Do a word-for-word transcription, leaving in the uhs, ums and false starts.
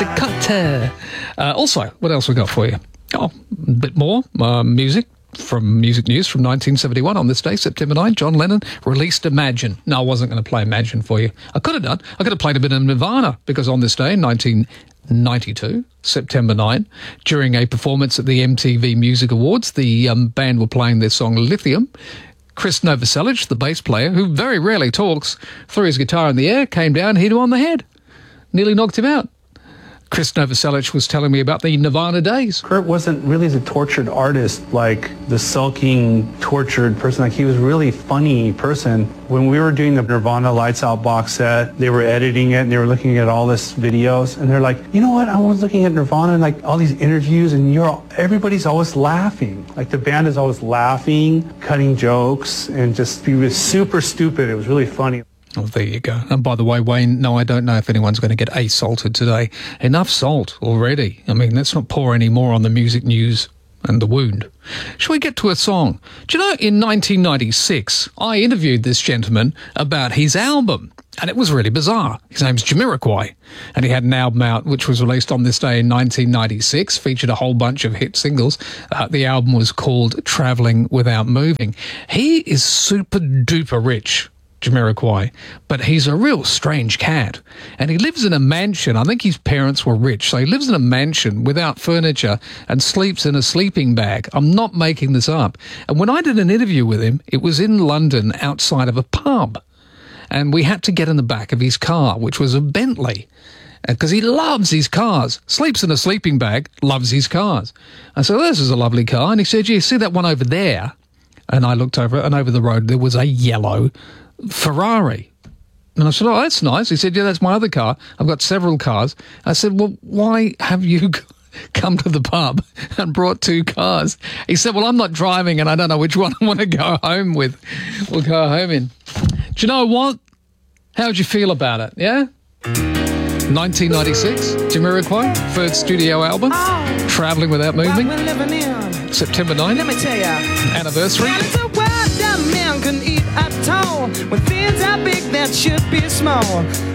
Staccato. Uh, also, what else we got for you? Oh, a bit more uh, music. From Music News from nineteen seventy-one, on this day, September ninth, John Lennon released Imagine. No, I wasn't going to play Imagine for you. I could have done. I could have played a bit of Nirvana, because on this day, nineteen ninety-two, September ninth, during a performance at the M T V Music Awards, the um, band were playing their song Lithium. Chris Novoselic, the bass player, who very rarely talks, threw his guitar in the air, came down, hit him on the head. Nearly knocked him out. Chris Novoselic was telling me about the Nirvana days. Kurt wasn't really the tortured artist, like the sulking, tortured person. Like, he was really a funny person. When we were doing the Nirvana Lights Out box set, they were editing it and they were looking at all this videos, and they're like, you know what? I was looking at Nirvana and like all these interviews, and you're everybody's always laughing. Like, the band is always laughing, cutting jokes, and just he was super stupid. It was really funny. Oh, there you go. And by the way, Wayne, no, I don't know if anyone's going to get assaulted today. Enough salt already. I mean, let's not pour any more on the music news and the wound. Shall we get to a song? Do you know, in nineteen ninety-six, I interviewed this gentleman about his album, and it was really bizarre. His name's Jamiroquai, and he had an album out which was released on this day in nineteen ninety-six, featured a whole bunch of hit singles. Uh, the album was called Traveling Without Moving. He is super duper rich, Jamiroquai, but he's a real strange cat, and he lives in a mansion. I think his parents were rich, so he lives in a mansion without furniture and sleeps in a sleeping bag. I'm not making this up. And when I did an interview with him, it was in London outside of a pub, and we had to get in the back of his car, which was a Bentley, because he loves his cars. Sleeps in a sleeping bag, loves his cars. I said, well, this is a lovely car. And he said, yeah, you see that one over there? And I looked over it, and over the road there was a yellow Ferrari. And I said, oh, that's nice. He said, yeah, that's my other car. I've got several cars. I said, well, why have you come to the pub and brought two cars? He said, well, I'm not driving and I don't know which one I want to go home with. We'll go home in. Do you know what? How would you feel about it? Yeah? nineteen ninety-six, Jamiroquai, third studio album, oh, Traveling Without Moving. September ninth, let me tell you, anniversary. It's a world that man can eat at all. When things are big that should be small.